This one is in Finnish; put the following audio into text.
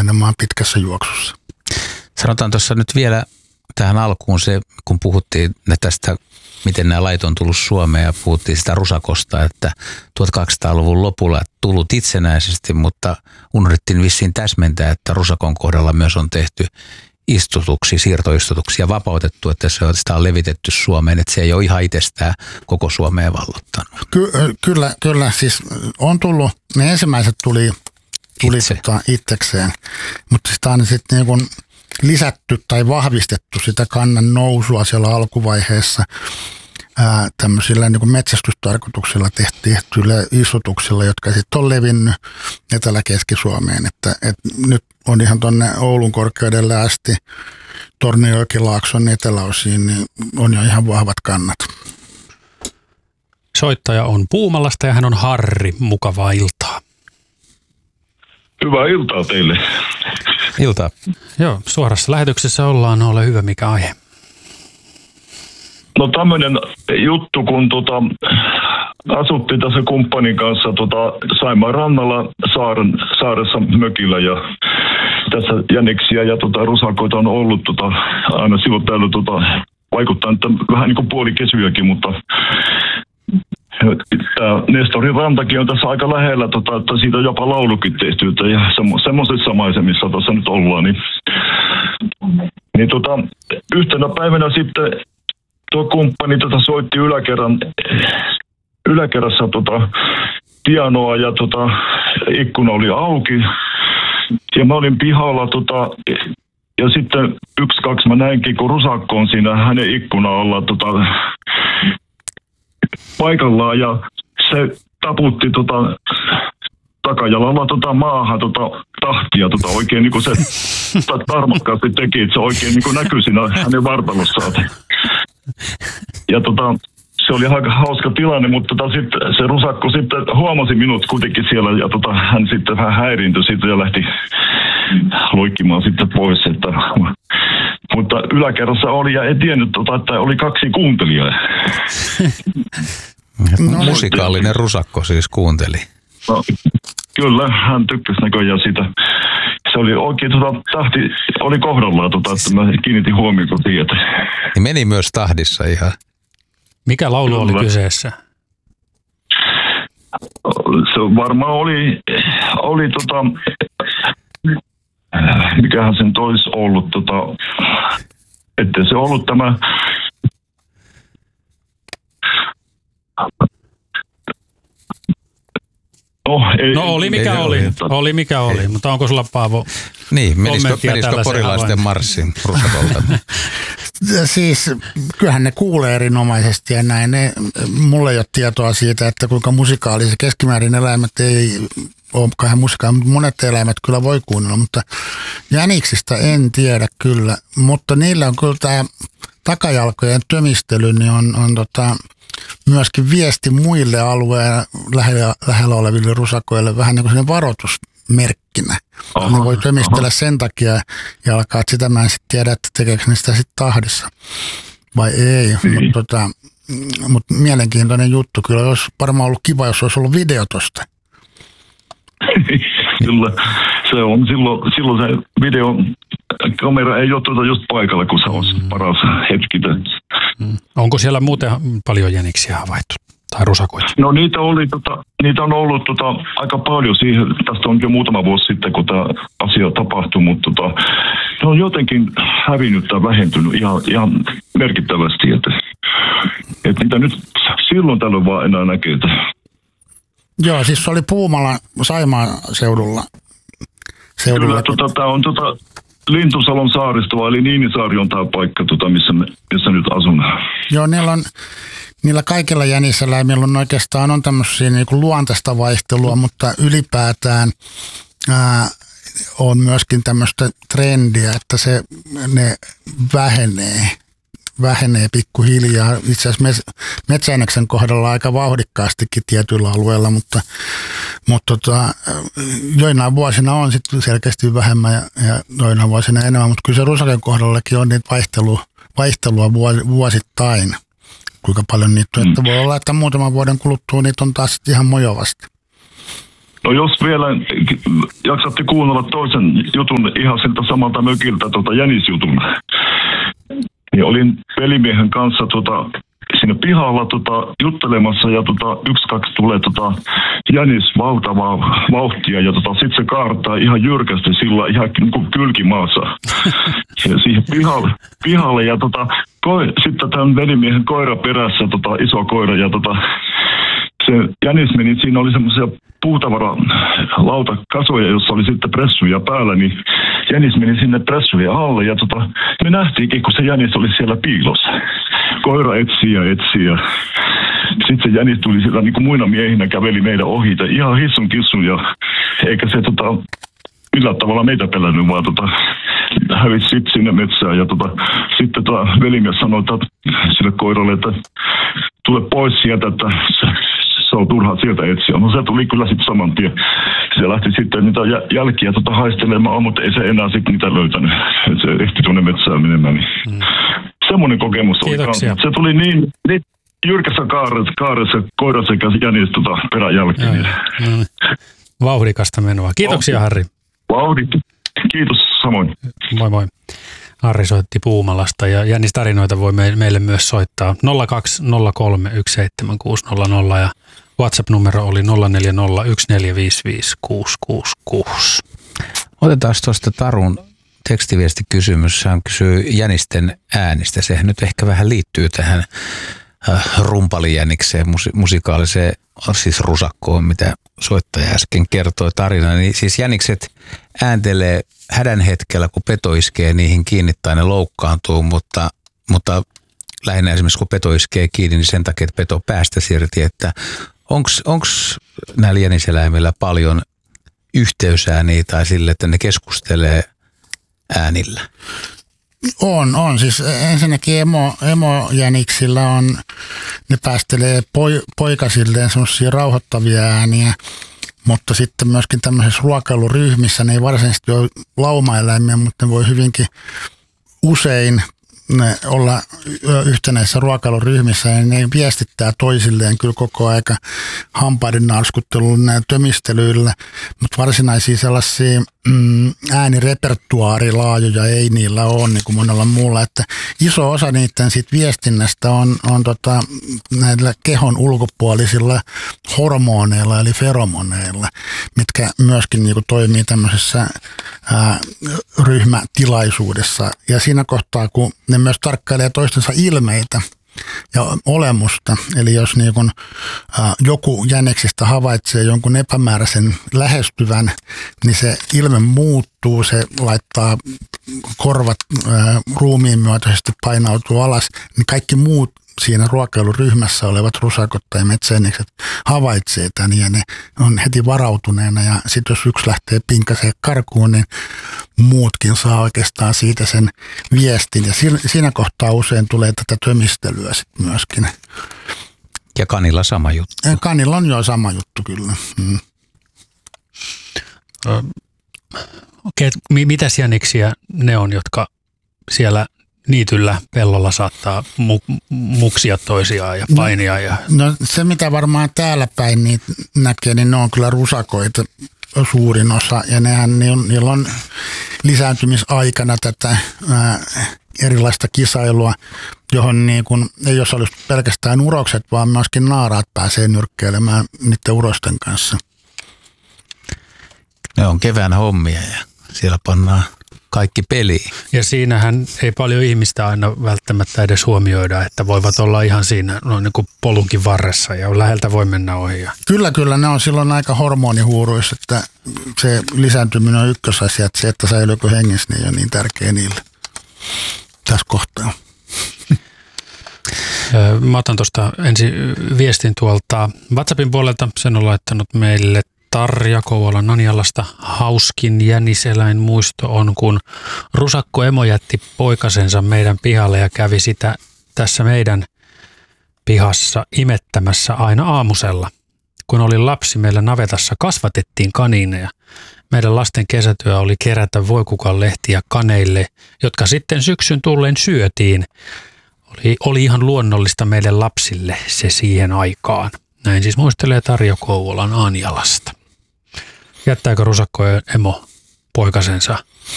pakenemaan pitkässä juoksussa. Sanotaan tuossa nyt vielä tähän alkuun se, kun puhuttiin tästä, miten nämä lait on tullut Suomeen ja puhuttiin sitä rusakosta, että 1200-luvun lopulla tullut itsenäisesti, mutta unohdettiin vissiin täsmentää, että rusakon kohdalla myös on tehty siirtoistutuksia vapautettu, että sitä on levitetty Suomeen, että se ei ole ihan itsestään koko Suomeen vallottanut. Kyllä, siis on tullut, ne ensimmäiset tuli itsekseen, mutta sitä on sitten niin kuin lisätty tai vahvistettu sitä kannan nousua siellä alkuvaiheessa tämmöisillä niin kuin metsästystarkoituksilla tehtyillä istutuksilla, jotka sitten on levinnyt Etelä-Keski-Suomeen. Että nyt on ihan tuonne Oulun korkeudelle asti Tornionjokilaakson eteläosiin, niin on jo ihan vahvat kannat. Soittaja on Puumalasta ja hän on Harri. Mukavaa iltaa. Hyvää iltaa teille. Iltaa. Joo, suorassa lähetyksessä ollaan. Ole hyvä, mikä aihe? No tämmöinen juttu, kun asuttiin tässä kumppanin kanssa Saimaan rannalla saaressa mökillä ja tässä jäniksiä ja rusakoita on ollut aina silloin täällä vaikuttaa, että vähän niin kuin puolikesyjäkin, mutta tämä Nestorin rantakin on tässä aika lähellä, että siitä on jopa laulukin tehty, että semmoisessa maisemissa tuossa nyt ollaan. Niin yhtenä päivänä sitten tuo kumppani soitti yläkerrassa pianoa ja ikkuna oli auki ja mä olin pihalla ja sitten 1-2 mä näinkin, kun rusakko on siinä hänen ikkuna olla paikallaan ja se taputti takajalalla maahan tahtia oikein niin kuin se tarmokkaasti teki, että se oikein niin kuin näkyi siinä hänen vartalossaan. Ja se oli aika hauska tilanne, mutta sitten se rusakko sitten huomasi minut kuitenkin siellä ja hän sitten vähän häiriintyi siitä ja lähti loikkimaan sitten pois. Mutta yläkerrassa oli ja en tiennyt, että oli 2 kuuntelijaa. No, musikaalinen rusakko siis kuunteli. No, kyllä, hän tykkäsi näköjään siitä. Se oli oikein, tahti oli kohdallaan, että mä kiinnitin huomioon siitä. Niin meni myös tahdissa ihan. Mikä laulu oli kyseessä? Se varmaan oli mikähän sen olisi ollut, ettei se ollut tämä. Oli mikä oli, mutta onko sulla, Paavo, niin, menisikö porilaisten marssin rusakolta? Siis kyllähän ne kuulee erinomaisesti ja näin. Mulla ei ole tietoa siitä, että kuinka musikaalisia keskimäärin eläimet ei ole kauhean musikaalisia, mutta monet eläimet kyllä voi kuunnella, mutta jäniksistä en tiedä kyllä. Mutta niillä on kyllä tämä takajalkojen tömistely, niin on myöskin viesti muille alueen lähellä oleville rusakoille vähän niin kuin sellainen varoitusmerkkinä. Ne voi tömistellä sen takia jalkaa, että sitä mä en sitten tiedä, että tekeekö ne sitä sitten tahdissa vai ei. Mutta mielenkiintoinen juttu. Kyllä olisi varmaan ollut kiva, jos olisi ollut video tosta. Kyllä, se on silloin se videokamera ei ole just paikalla, kun se on paras hetki. Onko siellä muuten paljon jäniksiä havaittu tai rusakoita? No niitä on ollut aika paljon siihen, tästä on jo muutama vuosi sitten, kun tämä asia tapahtui, mutta ne on jotenkin hävinnyt tai vähentynyt ihan merkittävästi, että niitä nyt silloin tällöin vaan enää näkee. Joo, siis se oli Puumalan Saimaan seudulla. Kyllä, tämä on Lintusalon saaristoa, eli Niinisaari on tämä paikka, missä nyt asun. Joo, niillä kaikilla jäniseläimillä on oikeastaan tämmöisiä niin kuin luontaista vaihtelua, mutta ylipäätään on myöskin tämmöistä trendiä, että ne vähenee pikkuhiljaa. Itse asiassa metsäineksen kohdalla aika vauhdikkaastikin tietyillä alueilla, mutta joinain vuosina on sitten selkeästi vähemmän ja joinain vuosina enemmän, mutta kyllä se rusaken kohdallakin on niitä vaihtelua vuosittain, kuinka paljon niitä on. Että voi olla, että muutaman vuoden kuluttua niitä on taas ihan mojovasti. No jos vielä jaksatte kuunnella toisen jutun ihan siltä samalta mökiltä, jänisjutun, niin olin pelimiehen kanssa siinä pihalla juttelemassa ja 1-2 tulee jänis valtavaa vauhtia ja sitten se kaartaa ihan jyrkästi sillä ihan niin kuin kylkimaassa ja siihen pihalle ja sitten tämän velimiehen koira perässä, iso koira ja se jänis meni, siinä oli semmoisia puutavaralautakasoja, jossa oli sitten pressuja päällä, niin jänis meni sinne pressuja alle ja me nähtiinkin, kun se jänis oli siellä piilossa. Koira etsii ja sitten se jänis tuli sieltä niin kuin muina miehinä käveli meidän ohi, ihan hissun kissun ja eikä se millään tavalla meitä pelännyt, vaan hävisi sitten sinne metsään ja sitten velimies sanoi sille koiralle, että tule pois sieltä, että se on turhaa sieltä etsiä. No se tuli kyllä sitten saman tien. Se lähti sitten niitä jälkiä haistelemaan, mutta ei se enää sitten niitä löytänyt. Se ehti tuonne metsään menemään. Niin. Semmoinen kokemus oli. Kiitoksia. Se tuli niin jyrkässä kaaressa koira sekä jänis peräjälkeen. No, vauhdikasta menoa. Kiitoksia, Harri. Kiitos samoin. Moi moi. Harri soitti Puumalasta ja jännistarinoita voi meille myös soittaa 0203176600 ja WhatsApp-numero oli 0401455666. Otetaan tuosta Tarun tekstiviestikysymys. Hän kysyy jänisten äänistä. Sehän nyt ehkä vähän liittyy tähän rumpalijänikseen, musikaaliseen, siis rusakkoon, mitä soittaja äsken kertoi tarina. Niin siis jänikset ääntelee hädän hetkellä, kun peto iskee niihin kiinni tai ne loukkaantuu, mutta lähinnä esimerkiksi kun peto iskee kiinni, niin sen takia, että peto päästä irti, että onko näillä jäniseläimillä paljon yhteysääniä tai sille, että ne keskustelee äänillä? On. Siis ensinnäkin emojäniksillä ne päästelee poikasilleen semmoisia rauhoittavia ääniä, mutta sitten myöskin tämmöisessä ruokailuryhmissä ne ei varsinaisesti ole laumaeläimiä, mutta ne voi hyvinkin usein olla yhtenäisissä ruokailuryhmissä ja ne viestittää toisilleen kyllä koko aika hampaiden narskuttelulla ja tömistelyillä, mutta varsinaisia sellaisia äänirepertuaarilaajoja ei niillä ole niin kuin monella muulla, että iso osa niiden sit viestinnästä on näillä kehon ulkopuolisilla hormoneilla eli feromoneilla, mitkä myöskin niin kuin toimii tämmöisessä ryhmätilaisuudessa ja siinä kohtaa, kun ne myös tarkkailee toistensa ilmeitä ja olemusta. Eli jos niin kun, joku jäniksistä havaitsee jonkun epämääräisen lähestyvän, niin se ilme muuttuu, se laittaa korvat ruumiin myötäisesti painautuu alas, niin kaikki muut siinä ruokailuryhmässä olevat rusakot tai metsäjänikset havaitsee tämän ja ne on heti varautuneena ja sitten jos yksi lähtee pinkaseen karkuun, niin muutkin saa oikeastaan siitä sen viestin ja siinä kohtaa usein tulee tätä tömistelyä sitten myöskin. Ja kanilla sama juttu. Kanilla on jo sama juttu kyllä. Okei, mitäs jäniksiä ne on, jotka siellä niityllä pellolla saattaa muksia toisiaan ja painia? No se mitä varmaan täällä päin niin näkee, niin ne on kyllä rusakoita suurin osa ja niillä on lisääntymisaikana tätä erilaista kisailua, johon niin kun ei osallistu pelkästään urokset, vaan myöskin naaraat pääsee nyrkkeilemään niiden urosten kanssa. Ne on kevään hommia ja siellä pannaan kaikki peliin. Ja siinähän ei paljon ihmistä aina välttämättä edes huomioida, että voivat olla ihan siinä noin niin kuin polunkin varressa ja läheltä voi mennä ohi. Kyllä, ne on silloin aika hormonihuuruissa, että se lisääntyminen on ykkösasia, että se, että säilyykö hengissä, niin ei ole niin tärkeä niille tässä kohtaa. Mä otan tuosta ensin viestin tuolta WhatsAppin puolelta. Sen on laittanut meille Tarja Kouvolan Anjalasta. Hauskin jäniseläinmuisto on, kun rusakko emo jätti poikasensa meidän pihalle ja kävi sitä tässä meidän pihassa imettämässä aina aamusella. Kun olin lapsi, meillä navetassa kasvatettiin kaniineja. Meidän lasten kesätyö oli kerätä voikukan lehtiä kaneille, jotka sitten syksyn tulleen syötiin. Oli ihan luonnollista meille lapsille se siihen aikaan. Näin siis muistelee Tarja Kouvolan Anjalasta. Jättääkö rusakko emo poikasensa